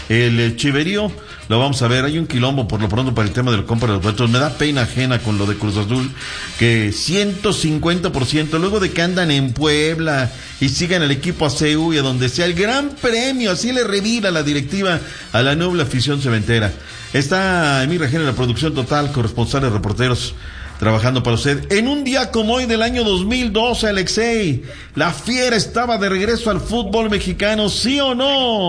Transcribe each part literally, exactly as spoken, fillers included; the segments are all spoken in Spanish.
el eh, Chiverío. Lo vamos a ver, hay un quilombo por lo pronto para el tema del compra de los boletos. Me da pena ajena con lo de Cruz Azul, que ciento cincuenta por ciento, luego de que andan en Puebla y sigan el equipo a C U y a donde sea, el gran premio, así le revira la directiva a la noble afición cementera. Está Emir Regena en la producción total, corresponsales, reporteros, trabajando para usted. En un día como hoy del año dos mil doce, Alexei, la Fiera estaba de regreso al fútbol mexicano, ¿sí o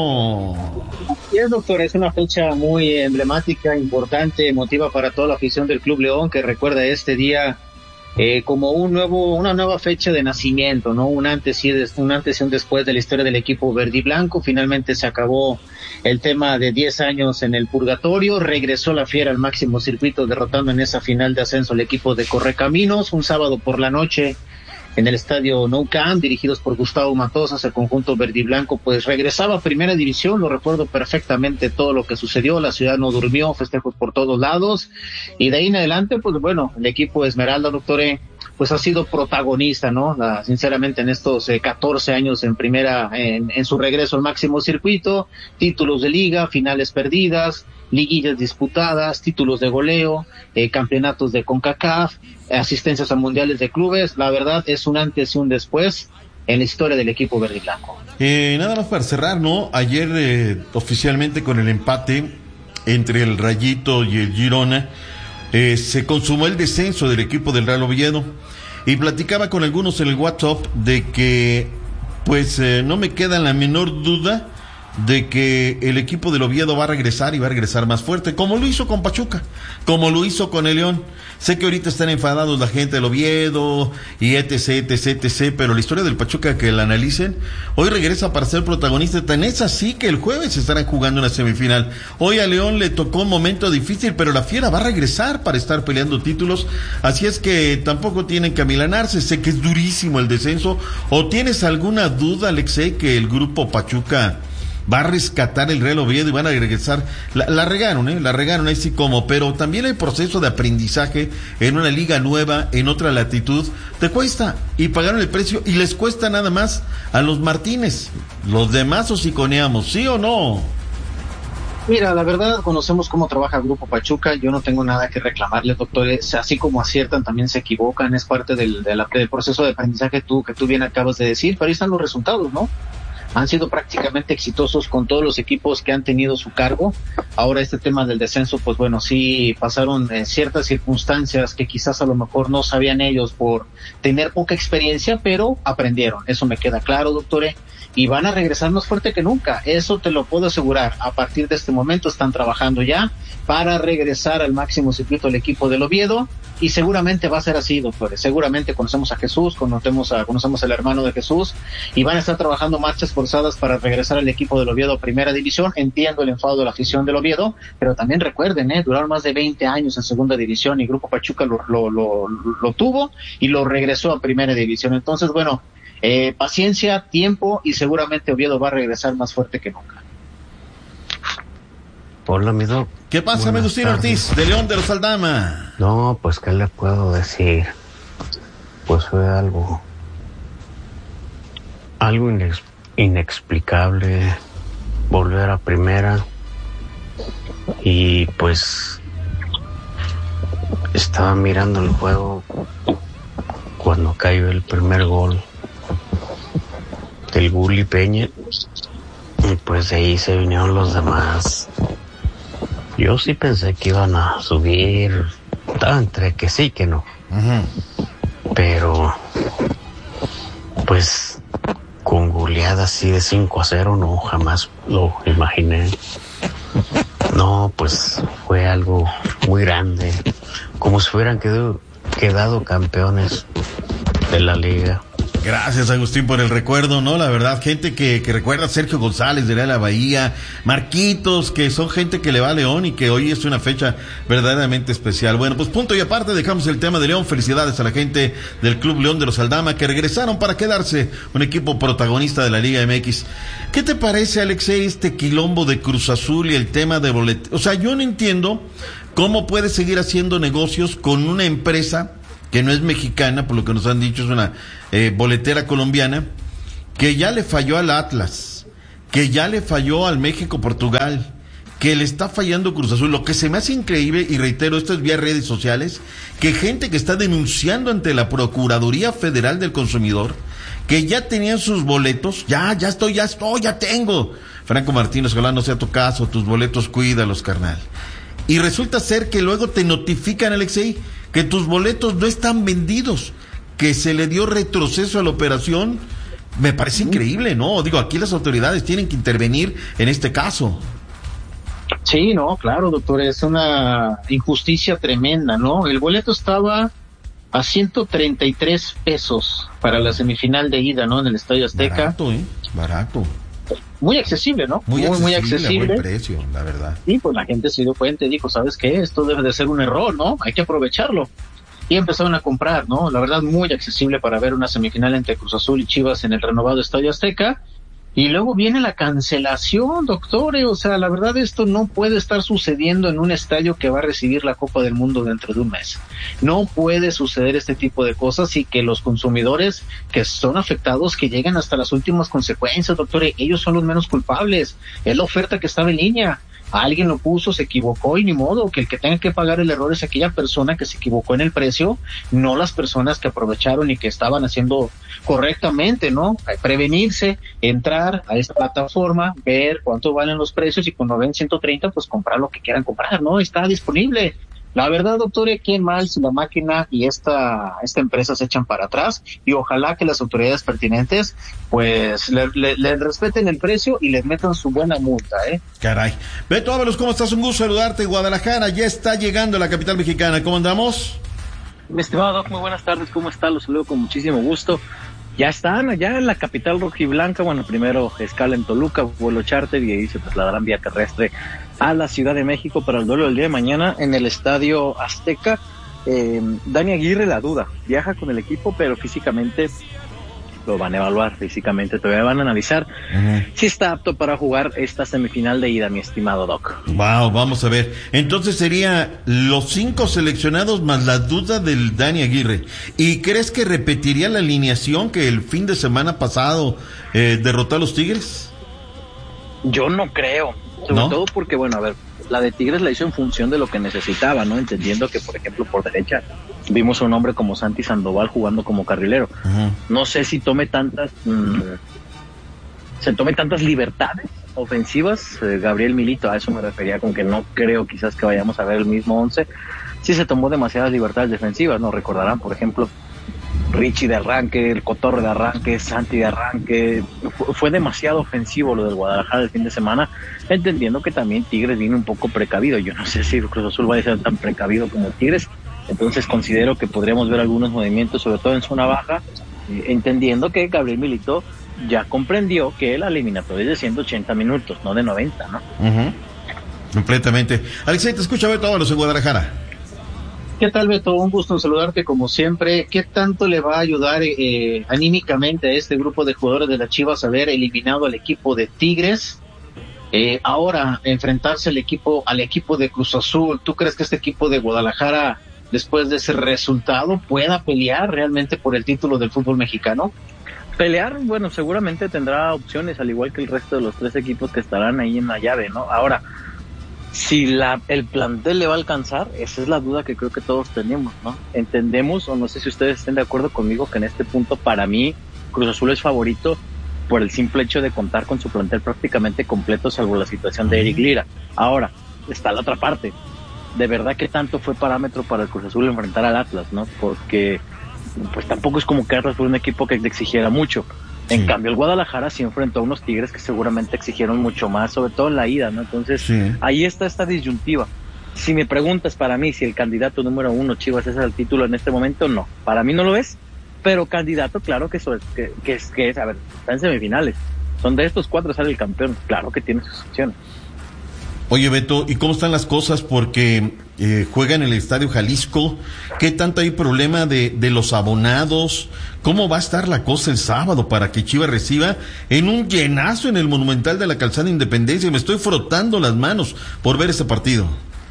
no? Sí, doctor, es una fecha muy emblemática, importante, emotiva para toda la afición del Club León, que recuerda este día eh, como un nuevo, una nueva fecha de nacimiento, ¿no? Un antes y des, un antes y un después de la historia del equipo verde y blanco. Finalmente se acabó el tema de diez años en el purgatorio, regresó la Fiera al máximo circuito, derrotando en esa final de ascenso al equipo de Correcaminos, un sábado por la noche en el estadio Nou Camp, dirigidos por Gustavo Matosas. El conjunto verde y blanco pues regresaba a primera división, lo recuerdo perfectamente todo lo que sucedió, la ciudad no durmió, festejos por todos lados, y de ahí en adelante pues bueno, el equipo Esmeralda, doctor, pues ha sido protagonista, ¿no? La, sinceramente en estos eh, catorce años en primera, en, en su regreso al máximo circuito, títulos de liga, finales perdidas, liguillas disputadas, títulos de goleo, eh, campeonatos de CONCACAF, asistencias a mundiales de clubes. La verdad es un antes y un después en la historia del equipo verde y blanco. Eh, nada más para cerrar, ¿no? Ayer eh, oficialmente con el empate entre el Rayito y el Girona, eh, se consumó el descenso del equipo del Real Oviedo, y platicaba con algunos en el WhatsApp de que pues eh, no me queda la menor duda de que el equipo del Oviedo va a regresar y va a regresar más fuerte, como lo hizo con Pachuca, como lo hizo con el León. Sé que ahorita están enfadados la gente del Oviedo y etc, etc, etc, pero la historia del Pachuca, que la analicen, hoy regresa para ser protagonista. Tan es así que el jueves estarán jugando una semifinal. Hoy a León le tocó un momento difícil, pero la Fiera va a regresar para estar peleando títulos, así es que tampoco tienen que amilanarse. Sé que es durísimo el descenso. ¿O tienes alguna duda, Alexei, que el grupo Pachuca va a rescatar el Real Oviedo y van a regresar? La, la regaron, ¿eh? La regaron así como, pero también el proceso de aprendizaje en una liga nueva, en otra latitud, te cuesta, y pagaron el precio, y les cuesta nada más a los Martínez. Los demás hociconeamos, ¿sí o no? Mira, la verdad, conocemos cómo trabaja el Grupo Pachuca, yo no tengo nada que reclamarle, doctores. Así como aciertan, también se equivocan, es parte del, del, del proceso de aprendizaje tú, que tú bien acabas de decir, pero ahí están los resultados, ¿no? Han sido prácticamente exitosos con todos los equipos que han tenido su cargo. Ahora este tema del descenso, pues bueno, sí pasaron eh, ciertas circunstancias que quizás a lo mejor no sabían ellos por tener poca experiencia, pero aprendieron. Eso me queda claro, doctore. Y van a regresar más fuerte que nunca, eso te lo puedo asegurar. A partir de este momento están trabajando ya para regresar al máximo circuito del equipo del Oviedo, y seguramente va a ser así, doctores. Seguramente conocemos a Jesús, conocemos a, conocemos al hermano de Jesús, y van a estar trabajando marchas forzadas para regresar al equipo del Oviedo a primera división. Entiendo el enfado de la afición del Oviedo, pero también recuerden, eh, duraron más de veinte años en segunda división, y Grupo Pachuca lo, lo, lo, lo tuvo y lo regresó a primera división. Entonces, bueno, Eh, paciencia, tiempo, y seguramente Oviedo va a regresar más fuerte que nunca. Hola, mi doc. ¿Qué pasa, Agustín Ortiz, de León de los Aldama? No, pues, ¿qué le puedo decir? Pues fue algo, algo inex, inexplicable, volver a primera, y pues estaba mirando el juego cuando cayó el primer gol del Gulli Peña, y pues de ahí se vinieron los demás. Yo sí pensé que iban a subir, estaba entre que sí que no, uh-huh. Pero pues con goleada así de cinco a cero no, jamás lo imaginé. No, pues fue algo muy grande, como si hubieran quedado, quedado campeones de la liga. Gracias, Agustín, por el recuerdo, ¿no? La verdad, gente que, que recuerda a Sergio González de la Bahía, Marquitos, que son gente que le va a León y que hoy es una fecha verdaderamente especial. Bueno, pues punto y aparte, dejamos el tema de León. Felicidades a la gente del Club León de los Aldama, que regresaron para quedarse, un equipo protagonista de la Liga M X. ¿Qué te parece, Alexei, este quilombo de Cruz Azul y el tema de boletos? O sea, yo no entiendo cómo puedes seguir haciendo negocios con una empresa que no es mexicana, por lo que nos han dicho, es una eh, boletera colombiana, que ya le falló al Atlas, que ya le falló al México-Portugal, que le está fallando Cruz Azul. Lo que se me hace increíble, y reitero, esto es vía redes sociales, que gente que está denunciando ante la Procuraduría Federal del Consumidor, que ya tenían sus boletos, ya, ya estoy, ya estoy, ya tengo. Franco Martínez, ojalá no sea tu caso, tus boletos cuídalos, carnal. Y resulta ser que luego te notifican, Alexei, que tus boletos no están vendidos, que se le dio retroceso a la operación. Me parece increíble, ¿no? Digo, aquí las autoridades tienen que intervenir en este caso. Sí, no, claro, doctor, es una injusticia tremenda, ¿no? El boleto estaba a ciento treinta y tres pesos para la semifinal de ida, ¿no? En el Estadio Azteca. Barato, ¿eh? Barato. Muy accesible, ¿no? Muy, muy accesible, muy accesible. A buen precio, la verdad. Y pues la gente se dio cuenta y dijo, ¿sabes qué? Esto debe de ser un error, ¿no? Hay que aprovecharlo. Y empezaron a comprar, ¿no? La verdad, muy accesible para ver una semifinal entre Cruz Azul y Chivas en el renovado Estadio Azteca. Y luego viene la cancelación, doctores, o sea, la verdad esto no puede estar sucediendo en un estadio que va a recibir la Copa del Mundo dentro de un mes. No puede suceder este tipo de cosas y que los consumidores que son afectados, que lleguen hasta las últimas consecuencias, doctores, ellos son los menos culpables. Es la oferta que estaba en línea. Alguien lo puso, se equivocó y ni modo, que el que tenga que pagar el error es aquella persona que se equivocó en el precio, no las personas que aprovecharon y que estaban haciendo correctamente, ¿no? Prevenirse, entrar a esta plataforma, ver cuánto valen los precios y cuando ven ciento treinta, pues comprar lo que quieran comprar, ¿no? Está disponible. La verdad, doctor, qué mal si la máquina y esta esta empresa se echan para atrás y ojalá que las autoridades pertinentes pues le, le, le respeten el precio y les metan su buena multa, ¿eh? Caray. Beto Ábalos, ¿cómo estás? Un gusto saludarte. Guadalajara ya está llegando a la capital mexicana. ¿Cómo andamos? Mi estimado Doc, muy buenas tardes. ¿Cómo está? Los saludo con muchísimo gusto. Ya están allá en la capital rojiblanca. Bueno, primero escala en Toluca, vuelo charter, y ahí se trasladarán vía terrestre a la Ciudad de México para el duelo del día de mañana en el Estadio Azteca. Eh, Dani Aguirre, la duda, viaja con el equipo, pero físicamente lo van a evaluar, físicamente todavía van a analizar uh-huh. si está apto para jugar esta semifinal de ida, mi estimado Doc. Wow, vamos a ver. Entonces sería los cinco seleccionados más la duda del Dani Aguirre. ¿Y crees que repetiría la alineación que el fin de semana pasado eh, derrotó a los Tigres? Yo no creo. Sobre ¿No? todo porque, bueno, a ver, la de Tigres la hizo en función de lo que necesitaba, ¿no? Entendiendo que, por ejemplo, por derecha vimos a un hombre como Santi Sandoval jugando como carrilero. Uh-huh. No sé si tome tantas, mmm, se tome tantas libertades ofensivas, eh, Gabriel Milito, a eso me refería con que no creo quizás que vayamos a ver el mismo once. Sí se tomó demasiadas libertades defensivas, ¿no? Recordarán, por ejemplo, Richie de arranque, el Cotorre de arranque, Santi de arranque. Fue, fue demasiado ofensivo lo del Guadalajara el fin de semana, entendiendo que también Tigres viene un poco precavido. Yo no sé si Cruz Azul va a ser tan precavido como Tigres, entonces considero que podríamos ver algunos movimientos, sobre todo en zona baja, eh, entendiendo que Gabriel Milito ya comprendió que la eliminatoria es de ciento ochenta minutos, no de noventa, ¿no? Uh-huh. Completamente. Alexei, te escucha Beto Ábalos en Guadalajara. ¿Qué tal, Beto? Un gusto en saludarte como siempre. ¿Qué tanto le va a ayudar eh, anímicamente a este grupo de jugadores de las Chivas haber eliminado al equipo de Tigres? Eh, ahora, enfrentarse al equipo, al equipo de Cruz Azul. ¿Tú crees que este equipo de Guadalajara, después de ese resultado, pueda pelear realmente por el título del fútbol mexicano? Pelear, bueno, seguramente tendrá opciones, al igual que el resto de los tres equipos que estarán ahí en la llave, ¿no? Ahora, si la, el plantel le va a alcanzar, esa es la duda que creo que todos tenemos, ¿no? Entendemos, o no sé si ustedes estén de acuerdo conmigo, que en este punto, para mí, Cruz Azul es favorito por el simple hecho de contar con su plantel prácticamente completo, salvo la situación de Eric Lira. Ahora, está la otra parte. De verdad que tanto fue parámetro para el Cruz Azul enfrentar al Atlas, ¿no? Porque, pues tampoco es como que Atlas fue un equipo que le exigiera mucho. En sí. cambio, el Guadalajara sí enfrentó a unos Tigres que seguramente exigieron mucho más, sobre todo en la ida, ¿no? Entonces, sí. ahí está esta disyuntiva. Si me preguntas para mí si el candidato número uno Chivas es el título en este momento, no. Para mí no lo es, pero candidato, claro que, eso es, que, que, es, que es, a ver, está en semifinales. Son de estos cuatro sale el campeón, claro que tiene sus opciones. Oye, Beto, ¿y cómo están las cosas? Porque eh, juega en el Estadio Jalisco. ¿Qué tanto hay problema de, de los abonados? ¿Cómo va a estar la cosa el sábado para que Chivas reciba en un llenazo en el Monumental de la Calzada Independencia? Me estoy frotando las manos por ver ese partido.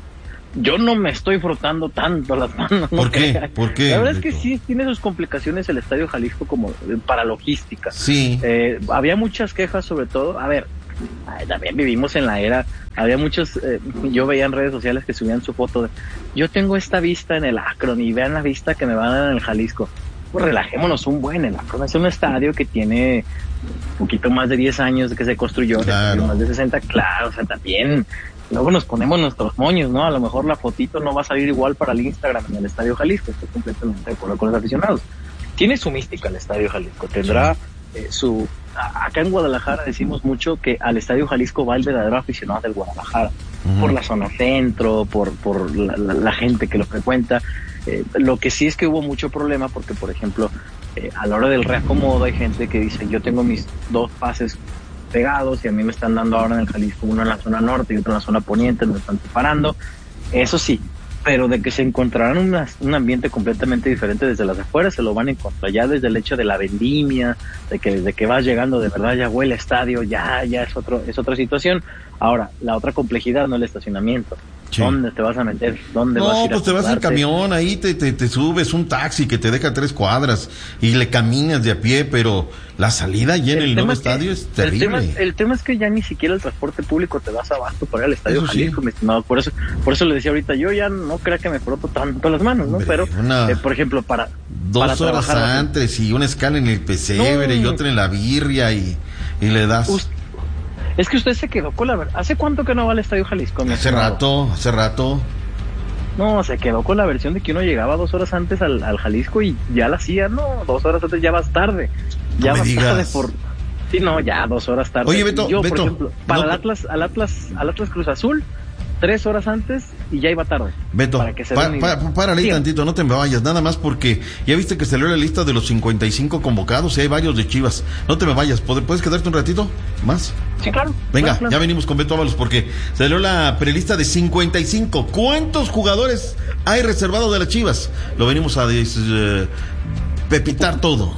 Yo no me estoy frotando tanto las manos. ¿Por qué? ¿Por qué? La verdad es que sí, tiene sus complicaciones el Estadio Jalisco como para logística. Sí. Eh, había muchas quejas sobre todo. A ver, Ay, también vivimos en la era, había muchos, eh, yo veía en redes sociales que subían su foto de, yo tengo esta vista en el Akron y vean la vista que me van a dar en el Jalisco. Pues relajémonos un buen, el Akron es un estadio que tiene un poquito más de diez años que se construyó, claro. más de sesenta, claro, o sea, también, luego nos ponemos nuestros moños, ¿no? A lo mejor la fotito no va a salir igual para el Instagram en el Estadio Jalisco, estoy completamente de acuerdo con los aficionados. Tiene su mística el Estadio Jalisco, tendrá eh, su... Acá en Guadalajara decimos mucho que al Estadio Jalisco va el verdadero aficionado del Guadalajara, uh-huh. por la zona centro, por, por la, la, la gente que lo frecuenta. Eh, lo que sí es que hubo mucho problema porque, por ejemplo, eh, a la hora del reacomodo hay gente que dice, yo tengo mis dos pases pegados y a mí me están dando ahora en el Jalisco uno en la zona norte y otro en la zona poniente, me están separando. Eso sí, pero de que se encontrarán una, un ambiente completamente diferente desde las afueras, se lo van a encontrar ya desde el hecho de la vendimia, de que desde que vas llegando de verdad ya huele a estadio, ya ya es otro es otra situación. Ahora, la otra complejidad no el estacionamiento. Sí. ¿Dónde te vas a meter? ¿Dónde no, vas a ir pues a te vas en camión, ahí te, te, te subes un taxi que te deja tres cuadras y le caminas de a pie, pero la salida allí en el, el nuevo estadio es terrible. El tema, el tema es que ya ni siquiera el transporte público te das abasto para ir al Estadio eso Jalisco, sí. mi estimado. Por eso, por eso le decía ahorita, yo ya no creo que me froto tanto las manos, ¿no? Hombre, pero, una, eh, por ejemplo, para dos para horas trabajar, antes y una escala en el pesebre no, y otra en la birria y, y le das... Usted, es que usted se quedó con la verdad. ¿Hace cuánto que no va al Estadio Jalisco? Hace estimado? rato, hace rato. No, se quedó con la versión de que uno llegaba dos horas antes al, al Jalisco y ya la hacía, no, dos horas antes ya vas tarde. Ya no vas digas. tarde por... Sí, no, ya dos horas tarde. Oye, Beto, Yo, Beto, por ejemplo, para no, el Atlas, al Atlas, al Atlas Cruz Azul, tres horas antes y ya iba tarde. Beto, para que se pa, pa, párale sí. tantito, no te me vayas, nada más porque ya viste que salió la lista de los cincuenta y cinco convocados y hay varios de Chivas. No te me vayas, ¿puedes quedarte un ratito más? Sí, claro. Venga, claro, claro. ya venimos con Beto Ábalos porque salió la prelista de cincuenta y cinco. ¿Cuántos jugadores hay reservados de las Chivas? Lo venimos a des, uh, pepitar todo.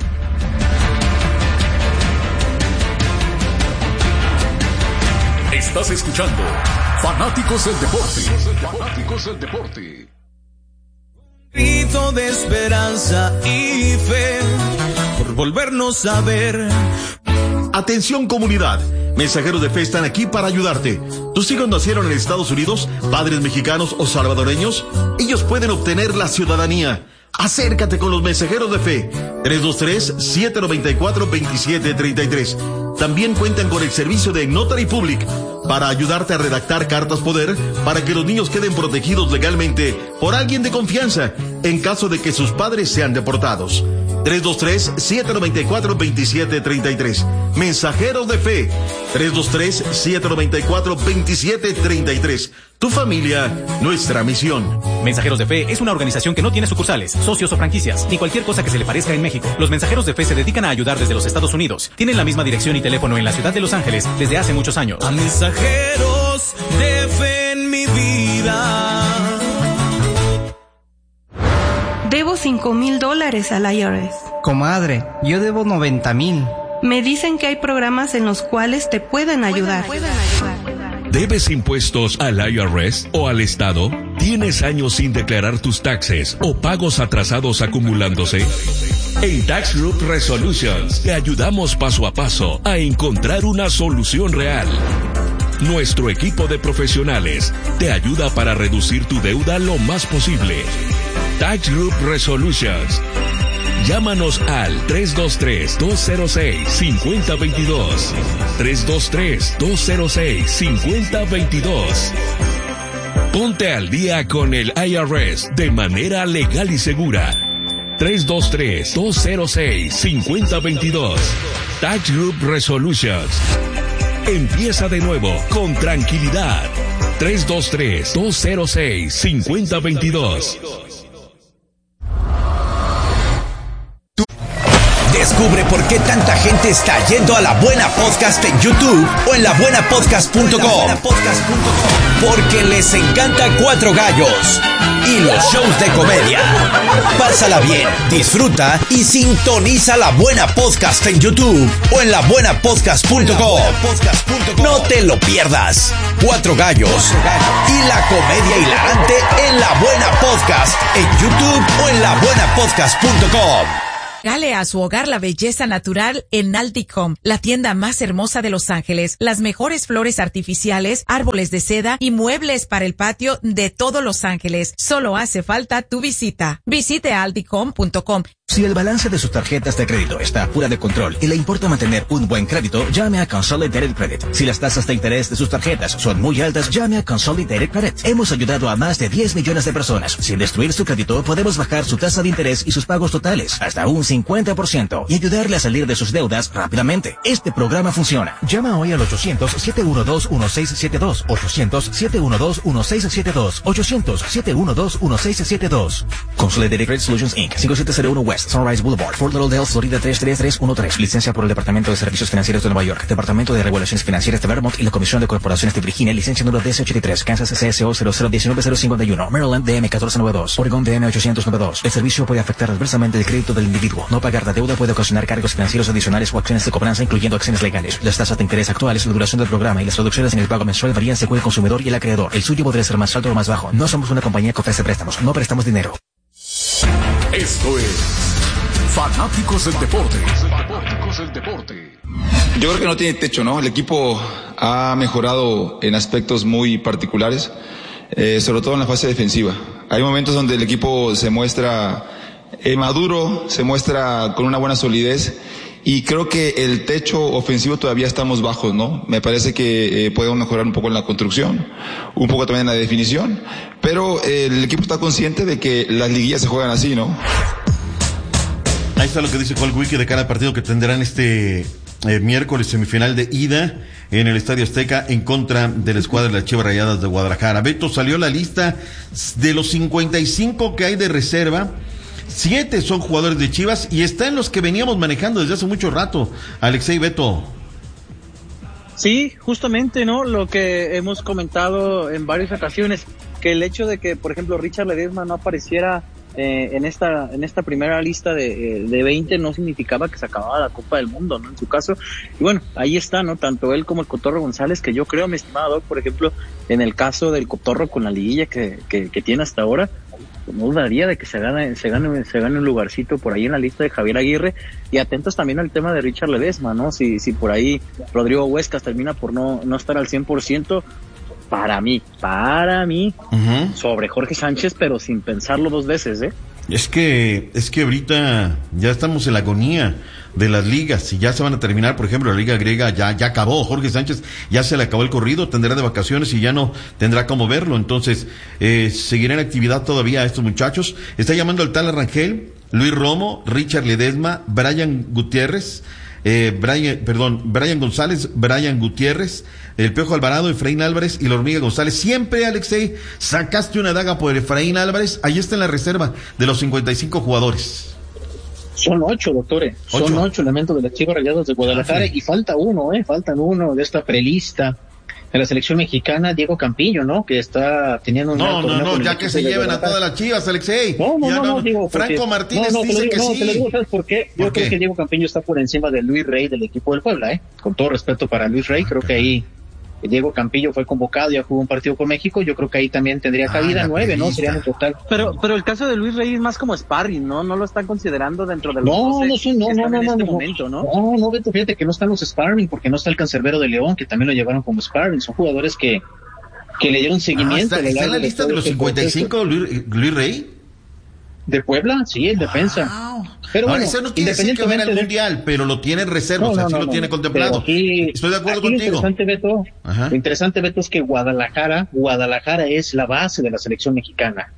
Estás escuchando Fanáticos del Deporte. Fanáticos del Deporte. Grito de esperanza y fe por volvernos a ver. Atención comunidad, mensajeros de fe están aquí para ayudarte. ¿Tus hijos nacieron en Estados Unidos, padres mexicanos o salvadoreños? Ellos pueden obtener la ciudadanía. Acércate con los mensajeros de fe. tres dos tres, siete nueve cuatro, dos siete tres tres. También cuentan con el servicio de Notary Public para ayudarte a redactar cartas poder para que los niños queden protegidos legalmente por alguien de confianza en caso de que sus padres sean deportados. tres dos tres, siete nueve cuatro, dos siete tres tres. Mensajeros de fe. tres dos tres, siete nueve cuatro, dos siete tres tres. Tu familia, nuestra misión. Mensajeros de Fe es una organización que no tiene sucursales, socios o franquicias, ni cualquier cosa que se le parezca en México. Los Mensajeros de Fe se dedican a ayudar desde los Estados Unidos. Tienen la misma dirección y teléfono en la ciudad de Los Ángeles desde hace muchos años. A mensajeros de fe en mi vida. Debo cinco mil dólares al I R S. Comadre, yo debo noventa mil. Me dicen que hay programas en los cuales te pueden ayudar. Pueden, pueden ayudar. ¿Debes impuestos al I R S o al Estado? ¿Tienes años sin declarar tus taxes o pagos atrasados acumulándose? En Tax Group Resolutions te ayudamos paso a paso a encontrar una solución real. Nuestro equipo de profesionales te ayuda para reducir tu deuda lo más posible. Tax Group Resolutions. Llámanos al tres dos tres, dos cero seis, cinco cero dos dos. tres dos tres, dos cero seis, cinco cero dos dos. Ponte al día con el I R S de manera legal y segura. tres dos tres, dos cero seis, cinco cero dos dos. Tax Group Resolutions. Empieza de nuevo con tranquilidad. tres dos tres, dos cero seis, cinco cero dos dos. Descubre por qué tanta gente está yendo a La Buena Podcast en YouTube o en la buena podcast punto com. Porque les encanta Cuatro Gallos y los shows de comedia. Pásala bien, disfruta y sintoniza La Buena Podcast en YouTube o en la buena podcast punto com. No te lo pierdas. Cuatro Gallos y la comedia hilarante en La Buena Podcast en YouTube o en la buena podcast punto com. Dale a su hogar la belleza natural en Alticom, la tienda más hermosa de Los Ángeles. Las mejores flores artificiales, árboles de seda y muebles para el patio de todo Los Ángeles. Solo hace falta tu visita. Visite alticom punto com. Si el balance de sus tarjetas de crédito está fuera de control y le importa mantener un buen crédito, llame a Consolidated Credit. Si las tasas de interés de sus tarjetas son muy altas, llame a Consolidated Credit. Hemos ayudado a más de diez millones de personas. Sin destruir su crédito, podemos bajar su tasa de interés y sus pagos totales hasta un cincuenta por ciento y ayudarle a salir de sus deudas rápidamente. Este programa funciona. Llama hoy al ochocientos, siete uno dos, uno seis siete dos, ochocientos, siete uno dos, uno seis siete dos, ochocientos, siete uno dos, uno seis siete dos. Consolidated Credit Solutions Incorporated. cinco siete cero uno West Sunrise Boulevard, Fort Lauderdale, Florida tres tres tres uno tres. Licencia por el Departamento de Servicios Financieros de Nueva York, Departamento de Regulaciones Financieras de Vermont y la Comisión de Corporaciones de Virginia. Licencia número D S ochenta y tres. Kansas C S O cero cero uno nueve cero cinco uno. Maryland D M catorce noventa y dos. Oregon D M ochocientos noventa y dos. El servicio puede afectar adversamente el crédito del individuo. No pagar la deuda puede ocasionar cargos financieros adicionales o acciones de cobranza, incluyendo acciones legales. Las tasas de interés actuales, la duración del programa y las reducciones en el pago mensual varían según el consumidor y el acreedor. El suyo podría ser más alto o más bajo. No somos una compañía que ofrece préstamos. No prestamos dinero. Esto es Fanáticos del Deporte. Fanáticos del Deporte. Yo creo que no tiene techo, ¿no? El equipo ha mejorado en aspectos muy particulares, eh, sobre todo en la fase defensiva. Hay momentos donde el equipo se muestra eh, maduro, se muestra con una buena solidez, y creo que el techo ofensivo todavía estamos bajos, ¿no? Me parece que eh, podemos mejorar un poco en la construcción, un poco también en la definición, pero eh, el equipo está consciente de que las liguillas se juegan así, ¿no? Ahí está lo que dice Cole Wiki de cara al partido que tendrán este eh, miércoles, semifinal de ida en el Estadio Azteca en contra de la escuadra de las Chivas Rayadas de Guadalajara. Beto, salió la lista de los cincuenta y cinco que hay de reserva. Siete son jugadores de Chivas y está en los que veníamos manejando desde hace mucho rato. Alexei, Beto. Sí, justamente, ¿no? Lo que hemos comentado en varias ocasiones, que el hecho de que, por ejemplo, Richard Ledesma no apareciera eh, en esta en esta primera lista de, de veinte no significaba que se acababa la Copa del Mundo, ¿no? En su caso. Y bueno, ahí está, ¿no? Tanto él como el Cotorro González, que yo creo, mi estimado Doc, por ejemplo, en el caso del Cotorro con la liguilla que, que, que tiene hasta ahora, no dudaría de que se gane, se gane, se gane un lugarcito por ahí en la lista de Javier Aguirre, y atentos también al tema de Richard Ledesma, ¿no? Si, si por ahí Rodrigo Huescas termina por no, no estar al cien por ciento, para mí, para mí, uh-huh. sobre Jorge Sánchez, pero sin pensarlo dos veces, ¿eh? Es que, es que ahorita ya estamos en la agonía de las ligas y ya se van a terminar. Por ejemplo, la liga griega ya, ya acabó. Jorge Sánchez ya se le acabó el corrido, tendrá de vacaciones y ya no tendrá cómo verlo. Entonces, eh, seguirá en actividad todavía estos muchachos. Está llamando al tal Rangel, Luis Romo, Richard Ledesma, Brian Gutiérrez, eh, Brian, perdón, Brian González, Brian Gutiérrez, el Piojo Alvarado, Efraín Álvarez y la Hormiga González. Siempre, Alexei, sacaste una daga por Efraín Álvarez. Ahí está en la reserva de los cincuenta y cinco jugadores. Son ocho, doctores. ¿Ocho? Son ocho elementos de las Chivas Rayadas de Guadalajara. Ah, sí. Y falta uno, ¿eh? Faltan uno de esta prelista de la selección mexicana, Diego Campillo, ¿no? Que está teniendo un... No, no, no, ya que se lleven a todas las Chivas, Alexei. No, no, ya no, no, digo, Franco porque, Martínez no, no, dice digo, que no, sí. Te lo digo, ¿sabes por qué? Yo ¿Por creo qué? que Diego Campillo está por encima de Luis Rey del equipo del Puebla, ¿eh? Con todo respeto para Luis Rey, creo que ahí Diego Campillo fue convocado, ya jugó un partido con México, yo creo que ahí también tendría cabida, ah, nueve, ¿no? Serían en total. Pero, pero el caso de Luis Rey es más como sparring, ¿no? No lo están considerando dentro del no, no, sí, no, no, no, en no, este no, momento, ¿no? No, no, Beto, fíjate que no están los sparring, porque no está el Cancerbero de León, que también lo llevaron como sparring, son jugadores que, que le dieron seguimiento. Ah, ¿está, ¿está en la lista de los cincuenta y cinco Luis, Luis Rey? ¿De Puebla? Sí, el defensa. Wow. Pero ahora, bueno, eso no quiere decir que va al mundial, pero lo tiene en reserva, no, o sea, no, sí no, lo no, tiene contemplado. Aquí, Estoy de acuerdo aquí contigo. Lo interesante, Beto, lo interesante, Beto, es que Guadalajara, Guadalajara es la base de la selección mexicana.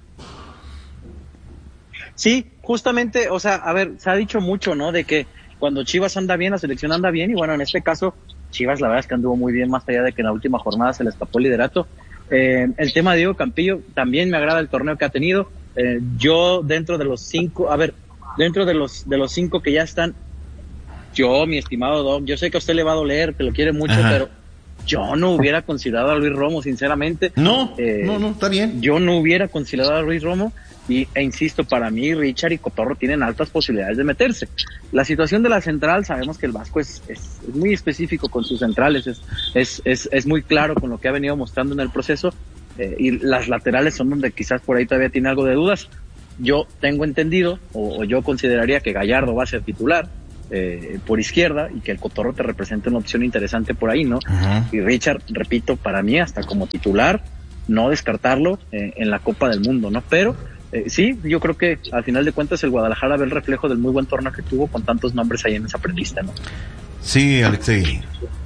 Sí, justamente, o sea, a ver, se ha dicho mucho, ¿no? De que cuando Chivas anda bien, la selección anda bien, y bueno, en este caso, Chivas la verdad es que anduvo muy bien, más allá de que en la última jornada se le escapó el liderato. Eh, el tema de Diego Campillo, también me agrada el torneo que ha tenido. Eh, yo dentro de los cinco, a ver, dentro de los de los cinco que ya están, yo, mi estimado Doc, yo sé que a usted le va a doler, que lo quiere mucho, Ajá. pero yo no hubiera considerado a Luis Romo, sinceramente. No, eh, no, no, está bien. Yo no hubiera considerado a Luis Romo, y, e insisto, para mí Richard y Cotorro tienen altas posibilidades de meterse. La situación de la central, sabemos que el Vasco es, es, es muy específico con sus centrales, es, es, es, es muy claro con lo que ha venido mostrando en el proceso. Eh, y las laterales son donde quizás por ahí todavía tiene algo de dudas, yo tengo entendido, o, o yo consideraría que Gallardo va a ser titular eh, por izquierda y que el Cotorro te representa una opción interesante por ahí, ¿no? Uh-huh. Y Richard, repito, para mí hasta como titular, no descartarlo eh, en la Copa del Mundo, ¿no? Pero eh, sí, yo creo que al final de cuentas el Guadalajara ve el reflejo del muy buen torneo que tuvo con tantos nombres ahí en esa prelista, ¿no? Sí, Alexei.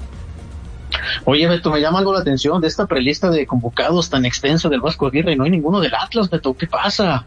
Oye, Beto, me llama algo la atención de esta prelista de convocados tan extenso del Vasco Aguirre, no hay ninguno del Atlas, Beto, ¿qué pasa?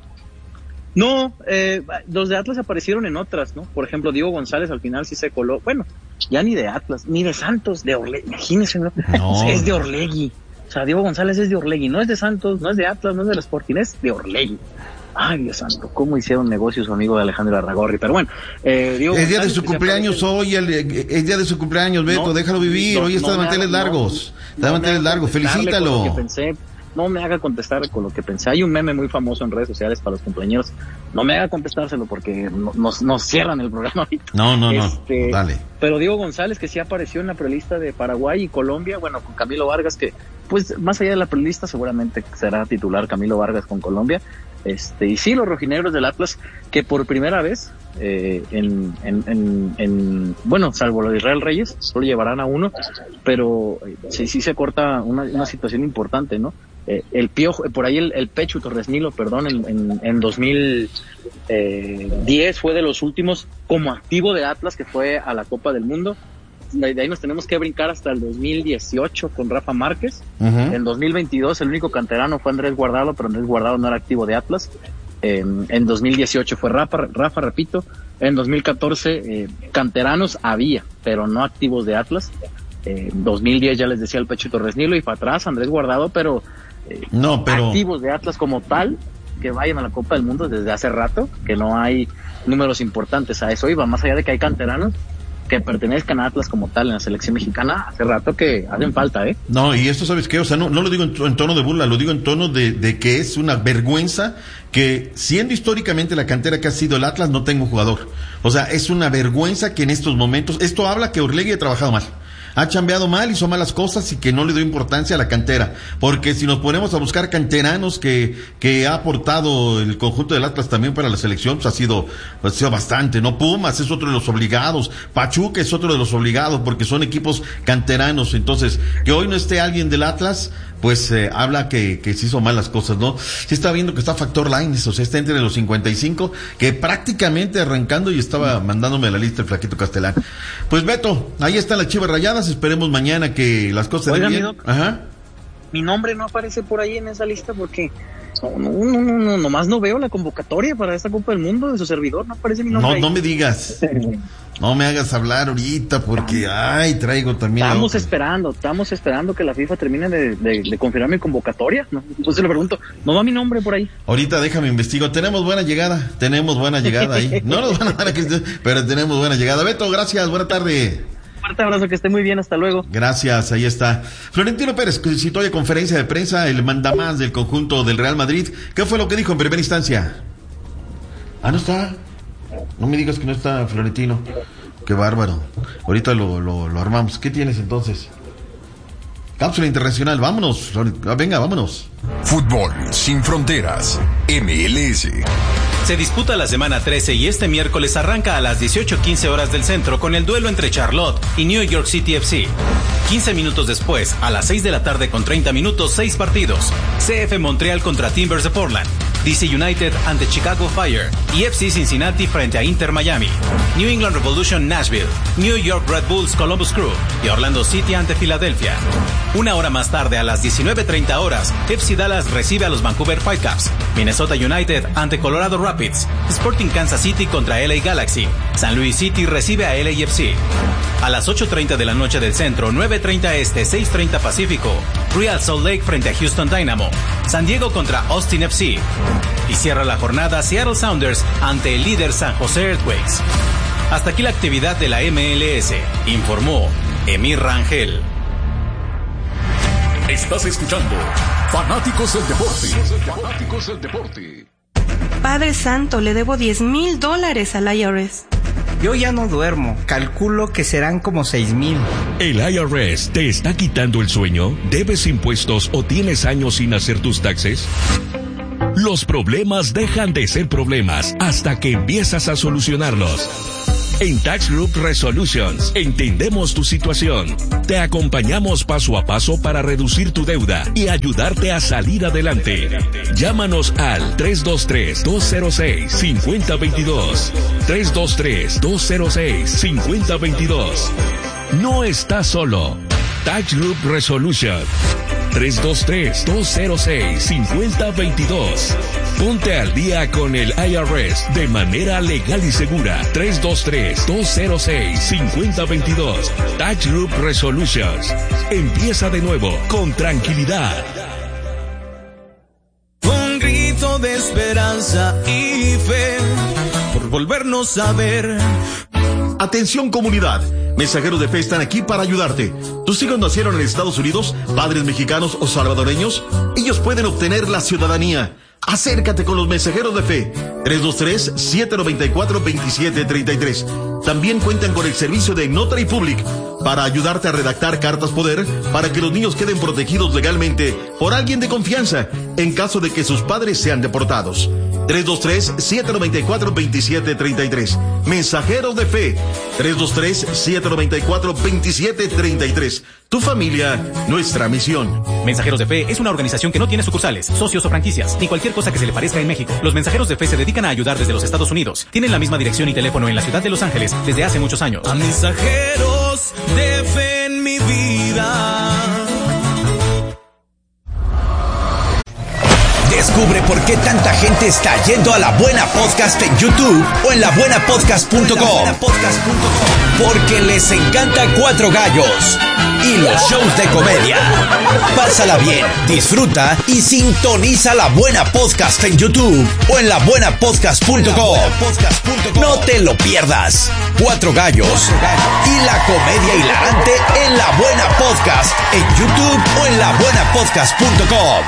No, eh, los de Atlas aparecieron en otras, ¿no? Por ejemplo, Diego González al final sí se coló, bueno, ya ni de Atlas, ni de Santos, de Orlegui, imagínense, ¿no? No. Es de Orlegui, o sea, Diego González es de Orlegui, no es de Santos, no es de Atlas, no es del Sporting, es de Orlegui. Ay, Dios santo, cómo hicieron negocio su amigo de Alejandro Arragorri, pero bueno. Eh, Diego es día González, de su cumpleaños hoy, el, es día de su cumpleaños, Beto, no, déjalo vivir, no, hoy está no de manteles haga, largos, no, está de manteles largos, felicítalo. Que pensé, no me haga contestar con lo que pensé, hay un meme muy famoso en redes sociales para los cumpleaños, no me haga contestárselo porque no, nos, nos cierran el programa ahorita. No, no, no, este, dale. Pero Diego González, que sí apareció en la prelista de Paraguay y Colombia, bueno, con Camilo Vargas, que pues más allá de la prelista seguramente será titular Camilo Vargas con Colombia. Este, y sí, los rojinegros del Atlas, que por primera vez, eh, en, en, en, en, bueno, salvo lo de Israel Reyes, solo llevarán a uno, pero eh, sí, sí se corta una, una situación importante, ¿no? Eh, el Piojo, por ahí el, el Pechu Torres Nilo, perdón, en, en, en dos mil diez fue de los últimos como activo de Atlas que fue a la Copa del Mundo. De ahí nos tenemos que brincar hasta el dos mil dieciocho con Rafa Márquez. Uh-huh. En dos mil veintidós el único canterano fue Andrés Guardado, pero Andrés Guardado no era activo de Atlas. Eh, en dos mil dieciocho fue Rafa, Rafa, repito. En dos mil catorce eh, canteranos había, pero no activos de Atlas. En eh, dos mil diez ya les decía el Pecho Torres Nilo y para atrás Andrés Guardado, pero, eh, no, pero activos de Atlas como tal, que vayan a la Copa del Mundo desde hace rato, que no hay números importantes, a eso iba, más allá de que hay canteranos que pertenezcan a Atlas como tal en la selección mexicana, hace rato que hacen falta, ¿eh? No, y esto, ¿sabes qué? O sea, no, no lo digo en, en tono de burla, lo digo en tono de, de que es una vergüenza que, siendo históricamente la cantera que ha sido el Atlas, no tenga un jugador. O sea, es una vergüenza que en estos momentos, esto habla que Orlegui ha trabajado mal. Ha chambeado mal, hizo malas cosas y que no le dio importancia a la cantera, porque si nos ponemos a buscar canteranos que, que ha aportado el conjunto del Atlas también para la selección, pues ha sido, pues ha sido bastante, ¿no? Pumas es otro de los obligados, Pachuca es otro de los obligados, porque son equipos canteranos. Entonces, que hoy no esté alguien del Atlas, pues eh, habla que, que se hizo mal las cosas, ¿no? Sí está viendo que está Factor Lines, o sea, está entre los cincuenta y cinco, que prácticamente arrancando y estaba mandándome la lista el flaquito Castelán. Pues Beto, ahí están las Chivas Rayadas, esperemos mañana que las cosas den bien. Mi, Ajá. Mi nombre no aparece por ahí en esa lista porque no, no, no, no, no, nomás no veo la convocatoria para esta Copa del Mundo de su servidor, no aparece mi nombre. No, ahí. no me digas. No me hagas hablar ahorita porque, ay, traigo también... Estamos esperando, estamos esperando que la FIFA termine de, de, de confirmar mi convocatoria, ¿no? Entonces le pregunto, ¿no va mi nombre por ahí? Ahorita déjame investigo, tenemos buena llegada, tenemos buena llegada ahí. No nos van a dar aquí, pero tenemos buena llegada. Beto, gracias, buena tarde. Fuerte abrazo, que esté muy bien, hasta luego. Gracias, ahí está. Florentino Pérez citó hoy a conferencia de prensa el mandamás del conjunto del Real Madrid. ¿Qué fue lo que dijo en primera instancia? Ah, no está. No me digas que no está Florentino. Qué bárbaro. Ahorita lo, lo, lo armamos. ¿Qué tienes entonces? Cápsula internacional, vámonos. Venga, vámonos. Fútbol sin fronteras, M L S. Se disputa la semana trece y este miércoles arranca a las dieciocho quince horas del centro con el duelo entre Charlotte y New York City F C. quince minutos después, a las seis de la tarde con treinta minutos, seis partidos. C F Montreal contra Timbers de Portland, D C United ante Chicago Fire y F C Cincinnati frente a Inter Miami. New England Revolution Nashville, New York Red Bulls Columbus Crew y Orlando City ante Filadelfia. Una hora más tarde, a las diecinueve treinta horas, F C Dallas recibe a los Vancouver Whitecaps, Minnesota United ante Colorado Rapids, Sporting Kansas City contra L A Galaxy, San Luis City recibe a L A F C. A las ocho treinta de la noche del centro, nueve treinta este, seis treinta Pacífico, Real Salt Lake frente a Houston Dynamo, San Diego contra Austin F C. Y cierra la jornada Seattle Sounders ante el líder San José Earthquakes. Hasta aquí la actividad de la M L S, informó Emir Rangel. Estás escuchando Fanáticos del Deporte. Fanáticos del Deporte. Padre Santo, le debo diez mil dólares al I R S. Yo ya no duermo, calculo que serán como seis mil. ¿El I R S te está quitando el sueño? ¿Debes impuestos o tienes años sin hacer tus taxes? Los problemas dejan de ser problemas hasta que empiezas a solucionarlos. En Tax Group Resolutions entendemos tu situación. Te acompañamos paso a paso para reducir tu deuda y ayudarte a salir adelante. Llámanos al tres dos tres, dos cero seis, cinco cero dos dos. tres dos tres, dos cero seis, cinco cero dos dos. No estás solo. Tax Group Resolution. tres dos tres, dos cero seis, cinco cero dos dos. Ponte al día con el I R S de manera legal y segura. tres dos tres, dos cero seis, cinco cero dos dos. Tax Group Resolutions. Empieza de nuevo con tranquilidad. Un grito de esperanza y fe por volvernos a ver. Atención comunidad, Mensajeros de Fe están aquí para ayudarte. ¿Tus hijos nacieron en Estados Unidos, padres mexicanos o salvadoreños? Ellos pueden obtener la ciudadanía. Acércate con los Mensajeros de Fe. tres dos tres, siete nueve cuatro, dos siete tres tres. También cuentan con el servicio de Notary Public para ayudarte a redactar cartas poder para que los niños queden protegidos legalmente por alguien de confianza en caso de que sus padres sean deportados. tres dos tres, siete nueve cuatro, dos siete tres tres. Mensajeros de Fe. tres dos tres, siete nueve cuatro, dos siete tres tres. Tu familia, nuestra misión. Mensajeros de Fe es una organización que no tiene sucursales, socios o franquicias, ni cualquier cosa que se le parezca en México. Los Mensajeros de Fe se dedican a ayudar desde los Estados Unidos. Tienen la misma dirección y teléfono en la ciudad de Los Ángeles desde hace muchos años. A mensajeros de fe en mi vida. Descubre por qué tanta gente está yendo a La Buena Podcast en YouTube o en la buena podcast punto com. Porque les encanta Cuatro Gallos y los shows de comedia. Pásala bien, disfruta y sintoniza La Buena Podcast en YouTube o en la buena podcast punto com. No te lo pierdas. Cuatro Gallos y la comedia hilarante en La Buena Podcast en YouTube o en la buena podcast punto com.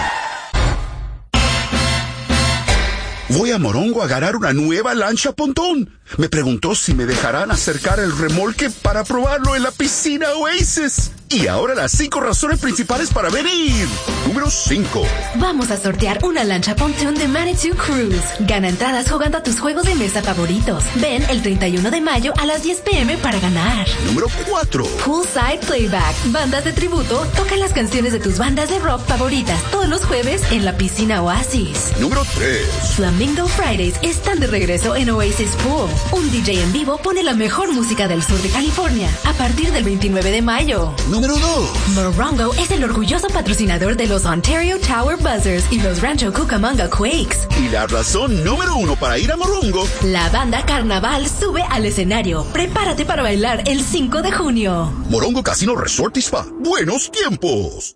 Voy a Morongo a agarrar una nueva lancha pontón. Me preguntó si me dejarán acercar el remolque para probarlo en la piscina Oasis. Y ahora las cinco razones principales para venir. Número cinco. Vamos a sortear una lancha pontoon de Manitou Cruise. Gana entradas jugando a tus juegos de mesa favoritos. Ven el treinta y uno de mayo a las diez pe eme para ganar. Número cuatro. Poolside Playback. Bandas de tributo tocan las canciones de tus bandas de rock favoritas todos los jueves en la piscina Oasis. Número tres. Flamingo Fridays están de regreso en Oasis Pool. Un D J en vivo pone la mejor música del sur de California a partir del veintinueve de mayo. Número dos. Morongo es el orgulloso patrocinador de los Ontario Tower Buzzers y los Rancho Cucamonga Quakes. Y la razón número uno para ir a Morongo. La banda Carnaval sube al escenario. Prepárate para bailar el cinco de junio. Morongo Casino Resort y Spa. Buenos tiempos.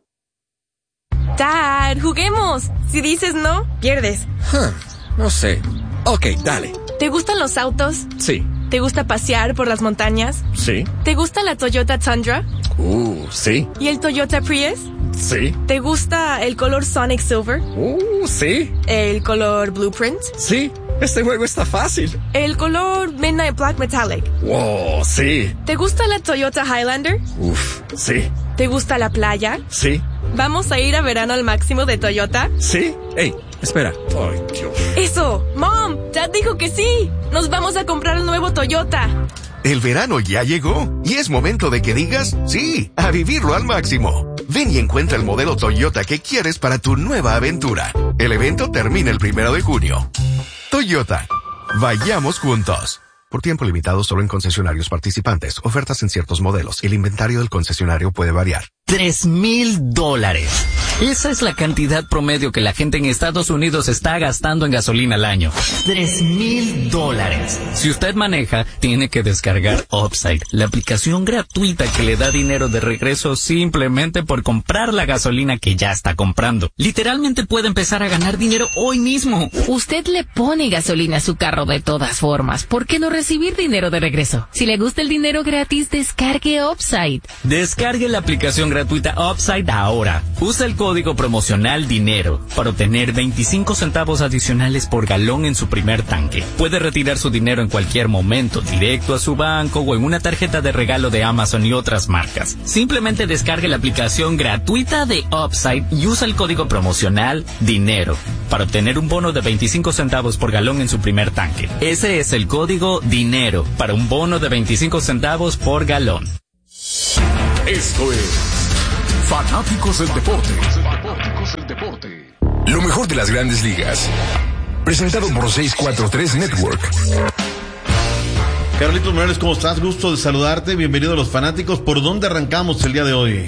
Dad, juguemos. Si dices no, pierdes. Huh, no sé. Ok, dale. ¿Te gustan los autos? Sí. ¿Te gusta pasear por las montañas? Sí. ¿Te gusta la Toyota Tundra? Uh, sí. ¿Y el Toyota Prius? Sí. ¿Te gusta el color Sonic Silver? Uh, sí. ¿El color Blueprint? Sí. Este juego está fácil. ¿El color Midnight Black Metallic? Wow, sí. ¿Te gusta la Toyota Highlander? Uf, sí. ¿Te gusta la playa? Sí. ¿Vamos a ir a verano al máximo de Toyota? Sí. Ey, espera. Ay, Dios. ¡Eso! ¡Mom! Dad dijo que sí. Nos vamos a comprar el nuevo Toyota. El verano ya llegó y es momento de que digas sí, a vivirlo al máximo. Ven y encuentra el modelo Toyota que quieres para tu nueva aventura. El evento termina el primero de junio. Toyota. Vayamos juntos. Por tiempo limitado solo en concesionarios participantes. Ofertas en ciertos modelos. El inventario del concesionario puede variar. Tres mil dólares. Esa es la cantidad promedio que la gente en Estados Unidos está gastando en gasolina al año. Tres mil dólares. Si usted maneja, tiene que descargar Upside, la aplicación gratuita que le da dinero de regreso simplemente por comprar la gasolina que ya está comprando. Literalmente puede empezar a ganar dinero hoy mismo. Usted le pone gasolina a su carro de todas formas. ¿Por qué no recibir dinero de regreso? Si le gusta el dinero gratis, descargue Upside. Descargue la aplicación gratuita Upside ahora. Usa el código código promocional DINERO para obtener veinticinco centavos adicionales por galón en su primer tanque. Puede retirar su dinero en cualquier momento, directo a su banco o en una tarjeta de regalo de Amazon y otras marcas. Simplemente descargue la aplicación gratuita de Upside y usa el código promocional DINERO para obtener un bono de veinticinco centavos por galón en su primer tanque. Ese es el código DINERO para un bono de veinticinco centavos por galón. Esto es Fanáticos del Deporte. Fanáticos del Deporte. Lo mejor de las grandes ligas. Presentado por seiscientos cuarenta y tres Network. Carlitos Morales, ¿cómo estás? Gusto de saludarte. Bienvenido a los Fanáticos. ¿Por dónde arrancamos el día de hoy?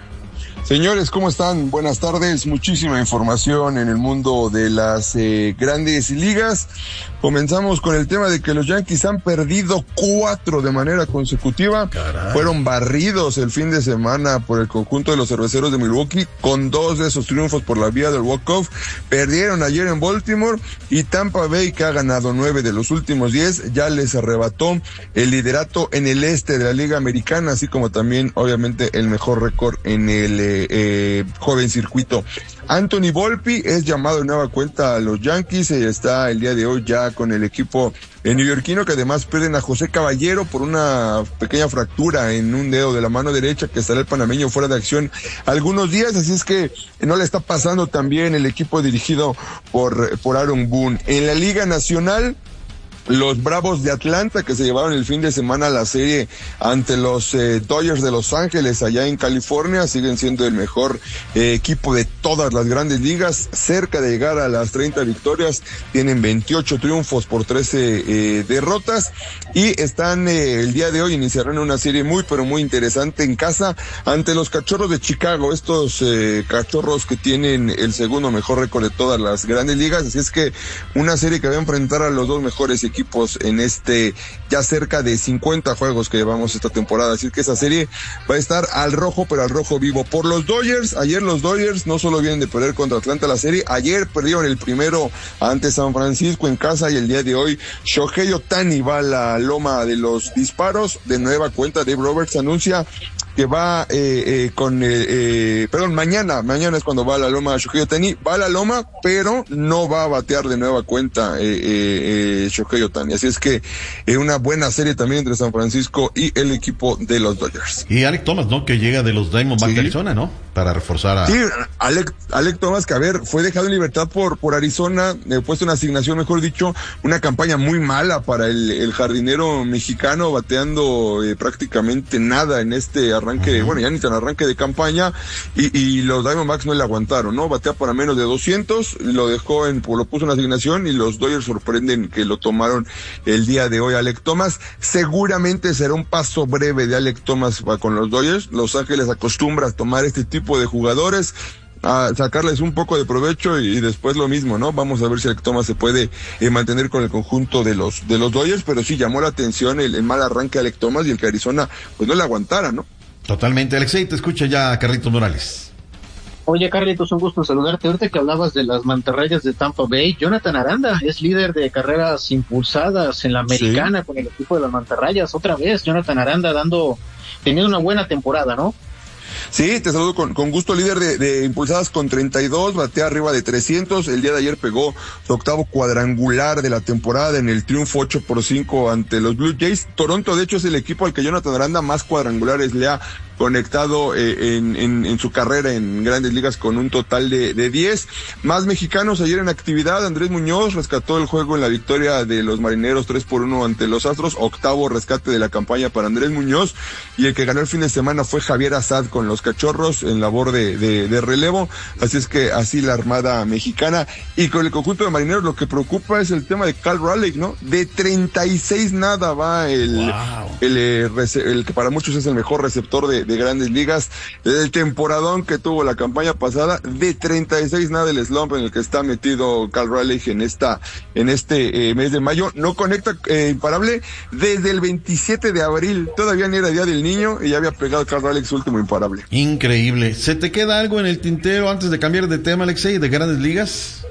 Señores, ¿cómo están? Buenas tardes. Muchísima información en el mundo de las eh, grandes ligas. Comenzamos con el tema de que los Yankees han perdido cuatro de manera consecutiva. Caray. Fueron barridos el fin de semana por el conjunto de los cerveceros de Milwaukee, con dos de esos triunfos por la vía del walk-off. Perdieron ayer en Baltimore y Tampa Bay, que ha ganado nueve de los últimos diez, ya les arrebató el liderato en el este de la Liga Americana, así como también, obviamente, el mejor récord en el eh, eh, joven circuito. Anthony Volpi es llamado de nueva cuenta a los Yankees y está el día de hoy ya con el equipo neoyorquino, que además pierden a José Caballero por una pequeña fractura en un dedo de la mano derecha, que estará el panameño fuera de acción algunos días, así es que no le está pasando tan bien el equipo dirigido por, por Aaron Boone. En la Liga Nacional, los Bravos de Atlanta, que se llevaron el fin de semana la serie ante los eh, Dodgers de Los Ángeles allá en California, siguen siendo el mejor eh, equipo de todas las grandes ligas, cerca de llegar a las treinta victorias, tienen veintiocho triunfos por trece eh, derrotas y están eh, el día de hoy iniciarán una serie muy pero muy interesante en casa ante los Cachorros de Chicago, estos eh, Cachorros que tienen el segundo mejor récord de todas las grandes ligas, así es que una serie que va a enfrentar a los dos mejores equipos equipos en este ya cerca de cincuenta juegos que llevamos esta temporada, así que esa serie va a estar al rojo, pero al rojo vivo. Por los Dodgers, ayer los Dodgers no solo vienen de perder contra Atlanta la serie, ayer perdieron el primero ante San Francisco en casa y el día de hoy Shohei Ohtani va a la loma de los disparos, de nueva cuenta Dave Roberts anuncia que va eh, eh, con, eh, eh, perdón, mañana, mañana es cuando va a la loma Shohei Ohtani, va a la loma, pero no va a batear de nueva cuenta eh, eh, eh, Shohei Ohtani, así es que eh, una buena serie también entre San Francisco y el equipo de los Dodgers. Y Alec Thomas, ¿no? Que llega de los Diamondbacks sí. de Arizona, ¿no? Para reforzar a... Sí, Alec, Alec Thomas, que a ver, fue dejado en libertad por, por Arizona, eh, puesto una asignación, mejor dicho, una campaña muy mala para el, el jardinero mexicano, bateando eh, prácticamente nada en este arranque, uh-huh. bueno, ya ni tan arranque de campaña, y, y los Diamondbacks no le aguantaron, ¿no? Batea para menos de doscientos, lo dejó en, lo puso en asignación, y los Dodgers sorprenden que lo tomaron el día de hoy. Alec Thomas, seguramente será un paso breve de Alec Thomas con los Dodgers. Los Ángeles acostumbra a tomar este tipo de jugadores, a sacarles un poco de provecho y, y después lo mismo, ¿no? Vamos a ver si Alec Thomas se puede eh, mantener con el conjunto de los de los Dodgers, pero sí llamó la atención el, el mal arranque de Alec Thomas y el que Arizona pues no le aguantara, ¿no? Totalmente. Alexei, te escucha ya Carlitos Morales. Oye, Carlitos, un gusto saludarte. Ahorita que hablabas de las mantarrayas de Tampa Bay, Jonathan Aranda es líder de carreras impulsadas en la americana sí. con el equipo de las mantarrayas. Otra vez, Jonathan Aranda dando, teniendo una buena temporada, ¿no? Sí, te saludo con, con gusto, líder de, de impulsadas con treinta y dos, batea arriba de trescientos, el día de ayer pegó su octavo cuadrangular de la temporada en el triunfo ocho por cinco ante los Blue Jays. Toronto, de hecho, es el equipo al que Jonathan Aranda más cuadrangulares le ha conectado eh, en, en, en su carrera en grandes ligas con un total de, de diez. Más mexicanos ayer en actividad. Andrés Muñoz rescató el juego en la victoria de los Marineros tres por uno ante los Astros, octavo rescate de la campaña para Andrés Muñoz, y el que ganó el fin de semana fue Javier Assad con los Cachorros en labor de, de, de relevo, así es que así la armada mexicana. Y con el conjunto de Marineros lo que preocupa es el tema de Cal Raleigh, ¿no? De treinta y seis nada va el, wow. el, el, el que para muchos es el mejor receptor de de grandes ligas, el temporadón que tuvo la campaña pasada, de treinta y seis nada el slump en el que está metido Cal Raleigh en esta, en este eh, mes de mayo, no conecta eh, imparable desde el veintisiete de abril, todavía ni era día del niño y ya había pegado Cal Raleigh su último imparable. Increíble. ¿Se te queda algo en el tintero antes de cambiar de tema, Alexei, de grandes ligas?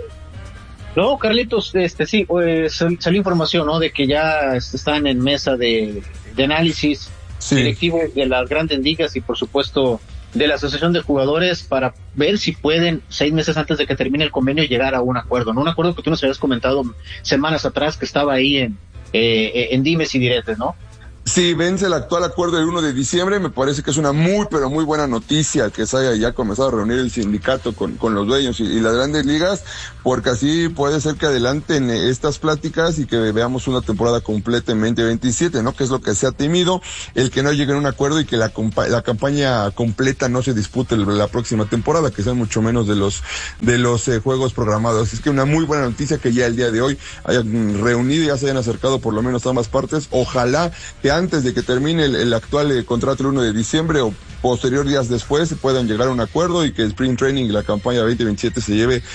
No, Carlitos, este sí, pues salió información, ¿no? De que ya están en mesa de, de análisis sí. directivo de las grandes ligas y por supuesto de la asociación de jugadores para ver si pueden, seis meses antes de que termine el convenio, llegar a un acuerdo, ¿no? Un acuerdo que tú nos habías comentado semanas atrás que estaba ahí en, eh, en dimes y diretes, ¿no? Sí, vence el actual acuerdo el primero de diciembre, me parece que es una muy, pero muy buena noticia que se haya ya comenzado a reunir el sindicato con, con los dueños y, y las grandes ligas, porque así puede ser que adelanten estas pláticas y que veamos una temporada completamente veintisiete, ¿no? Que es lo que se ha temido, el que no llegue a un acuerdo y que la, la campaña completa no se dispute la próxima temporada, que sean mucho menos de los, de los eh, juegos programados. Así es que una muy buena noticia que ya el día de hoy hayan reunido y ya se hayan acercado por lo menos a ambas partes. Ojalá que antes de que termine el, el actual eh, contrato el primero de diciembre o posterior días después puedan llegar a un acuerdo y que el Spring Training y la campaña veinte veintisiete se lleve.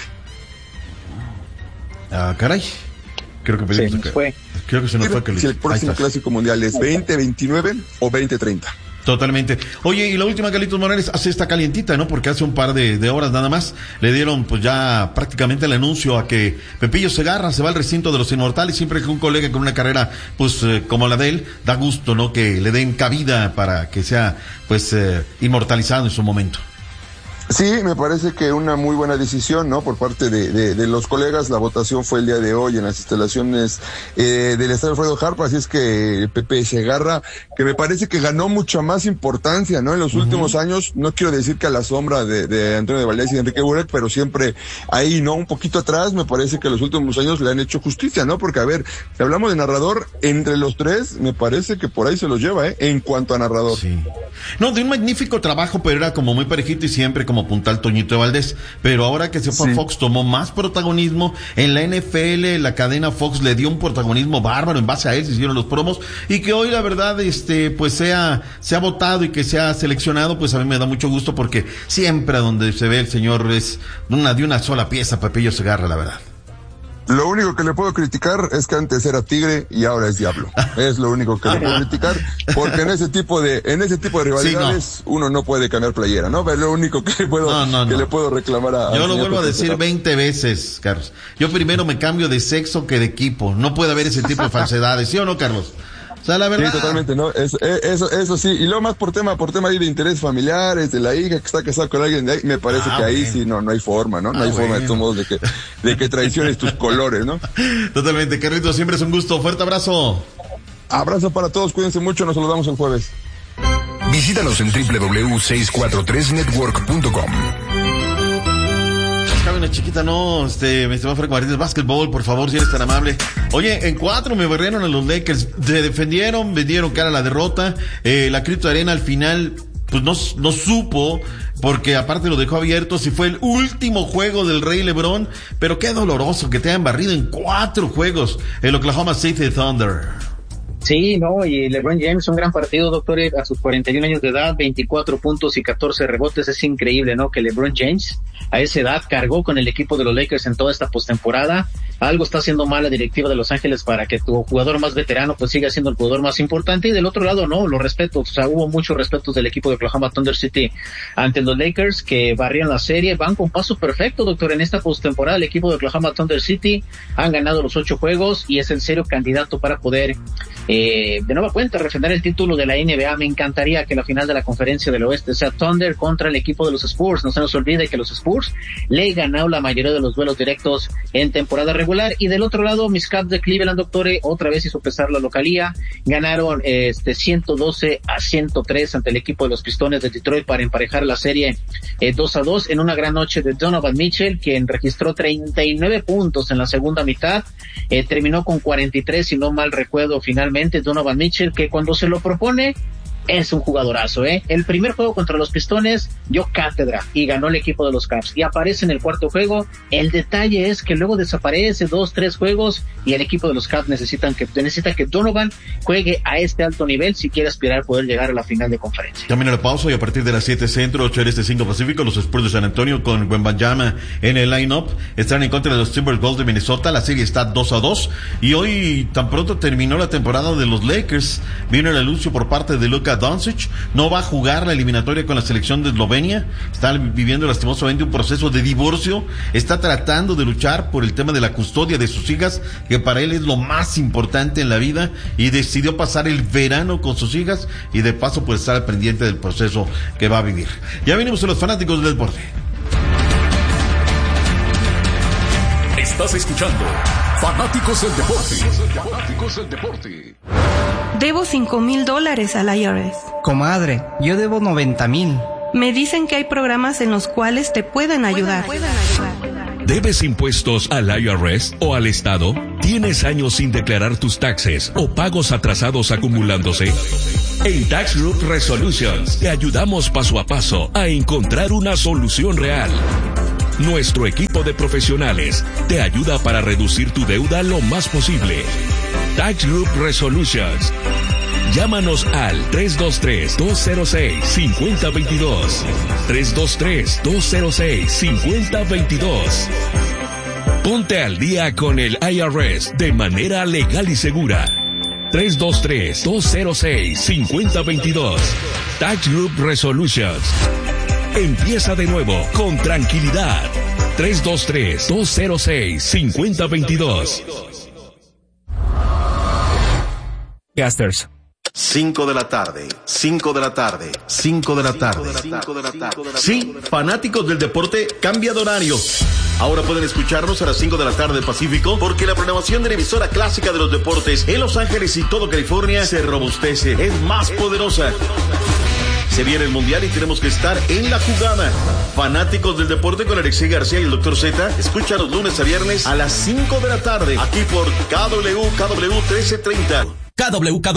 Ah, caray. Creo que se nos fue. Creo que se nos fue. Que si el próximo Clásico Mundial es veinte veintinueve o veinte treinta. Totalmente. Oye, y la última, Carlitos Morales, hace esta calientita, ¿no? Porque hace un par de, de horas nada más le dieron pues ya prácticamente el anuncio a que Pepillo Segarra se va al recinto de los Inmortales. Siempre que un colega con una carrera pues eh, como la de él, da gusto, ¿no? Que le den cabida para que sea pues eh, inmortalizado en su momento. Sí, me parece que una muy buena decisión, ¿no? Por parte de, de, de los colegas. La votación fue el día de hoy en las instalaciones eh, del Estadio Alfredo Harp, así es que Pepe Segarra, que me parece que ganó mucha más importancia, ¿no? En los uh-huh. últimos años, no quiero decir que a la sombra de, de Antonio de Valdés y de Enrique Burek, pero siempre ahí, ¿no? Un poquito atrás, me parece que los últimos años le han hecho justicia, ¿no? Porque, a ver, si hablamos de narrador, entre los tres, me parece que por ahí se los lleva, ¿eh? En cuanto a narrador. Sí. No, de un magnífico trabajo, pero era como muy parejito y siempre como puntal Toñito de Valdés, pero ahora que se fue sí. a Fox tomó más protagonismo en la N F L, la cadena Fox le dio un protagonismo bárbaro, en base a él se hicieron los promos, y que hoy la verdad este pues sea sea votado y que sea seleccionado, pues a mí me da mucho gusto, porque siempre a donde se ve el señor es una de una sola pieza, Pepillo Segarra, la verdad. Lo único que le puedo criticar es que antes era tigre y ahora es diablo. Es lo único que le puedo criticar, porque en ese tipo de en ese tipo de rivalidades sí, no. uno no puede cambiar playera, ¿no? Es lo único que le puedo no, no, que no. le puedo reclamar a. Yo lo vuelvo a decir veinte veces, Carlos. Yo primero me cambio de sexo que de equipo. No puede haber ese tipo de falsedades, ¿sí o no, Carlos? O sea, la verdad. Sí, totalmente, ¿no? Eso, eso, eso sí. Y luego más por tema, por tema ahí de intereses familiares, de la hija que está casada con alguien de ahí, me parece ah, que ahí bueno. sí, no, no hay forma, ¿no? No ah, hay bueno. forma de todos modos de que, de que traiciones tus colores, ¿no? Totalmente, Carlitos, siempre es un gusto. Fuerte abrazo. Abrazo para todos, cuídense mucho, nos saludamos el jueves. Visítanos en doble u doble u doble u punto seiscientos cuarenta y tres network punto com. Cabe una chiquita, no, este, me estimado Franco Martínez, básquetbol, por favor, si eres tan amable. Oye, en cuatro me barrieron a los Lakers, se defendieron, vendieron cara a la derrota, eh, la Crypto Arena al final, pues no, no supo, porque aparte lo dejó abierto, si fue el último juego del Rey LeBron, pero qué doloroso que te hayan barrido en cuatro juegos el Oklahoma City Thunder. Sí, no, y LeBron James, un gran partido, doctor, a sus cuarenta y un años de edad, veinticuatro puntos y catorce rebotes, es increíble, ¿no? Que LeBron James, a esa edad, cargó con el equipo de los Lakers en toda esta postemporada. Algo está haciendo mal la directiva de Los Ángeles para que tu jugador más veterano pues siga siendo el jugador más importante, y del otro lado, no, los respetos, o sea, hubo muchos respetos del equipo de Oklahoma Thunder City ante los Lakers, que barrían la serie, van con paso perfecto, doctor, en esta postemporada. El equipo de Oklahoma Thunder City han ganado los ocho juegos y es el serio candidato para poder Eh, de nueva cuenta refrendar el título de la N B A. Me encantaría que la final de la Conferencia del Oeste sea Thunder contra el equipo de los Spurs. No se nos olvide que los Spurs le ganaron la mayoría de los duelos directos en temporada regular. Y del otro lado, mis Cavs de Cleveland, doctores, otra vez hizo pesar la localía. Ganaron este ciento doce a ciento tres ante el equipo de los Pistones de Detroit para emparejar la serie eh, dos a dos en una gran noche de Donovan Mitchell, quien registró treinta y nueve puntos en la segunda mitad. Eh, terminó con cuarenta y tres, si no mal recuerdo, finalmente. Donovan Mitchell, que cuando se lo propone es un jugadorazo, ¿eh? El primer juego contra los Pistones dio cátedra y ganó el equipo de los Cavs, y aparece en el cuarto juego. El detalle es que luego desaparece dos, tres juegos, y el equipo de los Cavs necesitan que, necesita que Donovan juegue a este alto nivel si quiere aspirar a poder llegar a la final de conferencia. Camino a la pausa, y a partir de las siete centro, ocho este, cinco pacífico, los Spurs de San Antonio con Wembanyama en el line-up están en contra de los Timberwolves de Minnesota. La serie está dos a dos, y hoy tan pronto terminó la temporada de los Lakers, vino el anuncio por parte de Luka Doncic, no va a jugar la eliminatoria con la selección de Eslovenia, está viviendo lastimosamente un proceso de divorcio, está tratando de luchar por el tema de la custodia de sus hijas, que para él es lo más importante en la vida, y decidió pasar el verano con sus hijas y de paso pues estar al pendiente del proceso que va a vivir. Ya venimos a los fanáticos del deporte. Estás escuchando Fanáticos del Deporte. Fanáticos del Deporte. Debo cinco mil dólares al I R S. Comadre, yo debo noventa mil. Me dicen que hay programas en los cuales te pueden ayudar. ¿Debes impuestos al I R S o al Estado? ¿Tienes años sin declarar tus taxes o pagos atrasados acumulándose? En Tax Group Resolutions te ayudamos paso a paso a encontrar una solución real. Nuestro equipo de profesionales te ayuda para reducir tu deuda lo más posible. Tax Group Resolutions. Llámanos al tres dos tres, dos cero seis, cinco cero dos dos. tres dos tres, dos cero seis, cinco cero dos dos. Ponte al día con el I R S de manera legal y segura. tres dos tres, dos cero seis, cinco cero dos dos. Tax Group Resolutions. Empieza de nuevo con tranquilidad. tres dos tres, dos cero seis, cinco cero dos dos. Casters. cinco de la tarde, cinco de la tarde, cinco de la tarde. Sí, fanáticos del deporte, cambia de horario. Ahora pueden escucharnos a las cinco de la tarde Pacífico, porque la programación de la emisora clásica de los deportes en Los Ángeles y todo California se robustece, es más poderosa. Se viene el Mundial y tenemos que estar en la jugada. Fanáticos del deporte con Alexei García y el doctor Z, escúchanos lunes a viernes a las cinco de la tarde, aquí por K W K W trece treinta. K W K W